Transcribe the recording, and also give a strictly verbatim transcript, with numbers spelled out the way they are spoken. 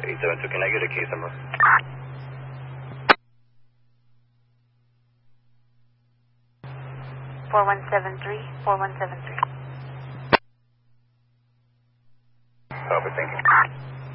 eight seven two, can I get a case number? four one seven three, four one seven three. Copy, thank you.